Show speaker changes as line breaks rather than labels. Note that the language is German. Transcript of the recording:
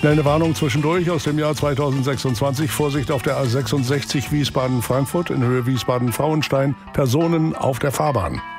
Schnell eine Warnung zwischendurch aus dem Jahr 2026. Vorsicht auf der A66 Wiesbaden-Frankfurt in Höhe Wiesbaden-Frauenstein. Personen auf der Fahrbahn.